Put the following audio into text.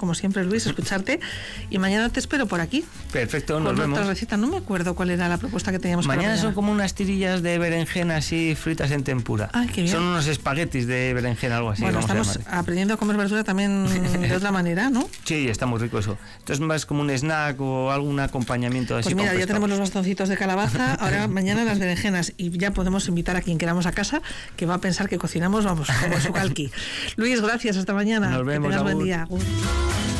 como siempre, Luis, escucharte. Y mañana te espero por aquí. Perfecto, nos vemos. Otra receta. No me acuerdo cuál era la propuesta que teníamos mañana. Mañana Son como unas tirillas de berenjena así fritas en tempura. Ay, qué bien. Son unos espaguetis de berenjena, algo así. Bueno, estamos aprendiendo a comer verdura también de otra manera, ¿no? Sí, está muy rico eso. Entonces más como un snack o algún acompañamiento así. Pues mira, ya tenemos los bastoncitos de calabaza, ahora mañana las berenjenas, y ya podemos invitar a quien queramos a casa, que va a pensar que cocinamos, vamos, como su calqui. Luis, gracias, hasta mañana. Nos vemos. Que tengas buen día.